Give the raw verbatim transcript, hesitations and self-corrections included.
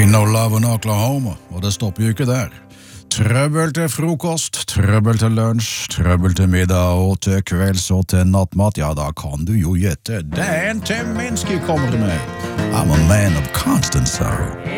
Ain't no love in Oklahoma, og det stopper jo ikke der. Trøbbel til frokost, trøbbel til lunsj, trøbbel til middag og til kvelds og til nattmat, ja da kan du jo gjette. Dan Teminski kommer med I'm a man of constant sorrow.